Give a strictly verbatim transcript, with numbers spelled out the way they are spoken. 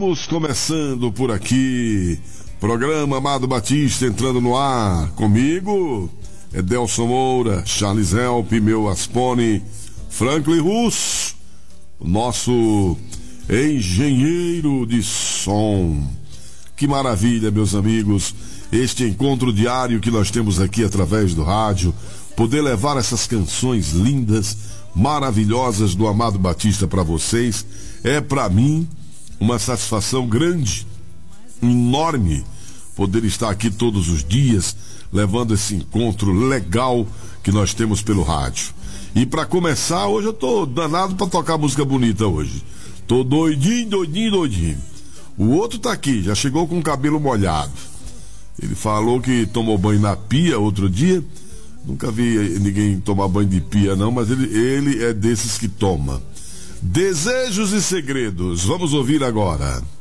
Estamos começando por aqui, programa Amado Batista entrando no ar, comigo, Edelson Moura, Charles Help, meu Aspone, Franklin Russo, o nosso engenheiro de som. Que maravilha, meus amigos, este encontro diário que nós temos aqui através do rádio, poder levar essas canções lindas, maravilhosas do Amado Batista para vocês, é para mim uma satisfação grande, enorme, poder estar aqui todos os dias, levando esse encontro legal que nós temos pelo rádio. E para começar, hoje eu tô danado para tocar música bonita hoje. Tô doidinho, doidinho, doidinho. O outro tá aqui, já chegou com o cabelo molhado. Ele falou que tomou banho na pia outro dia. Nunca vi ninguém tomar banho de pia não, mas ele, ele é desses que toma. Desejos e segredos, vamos ouvir agora.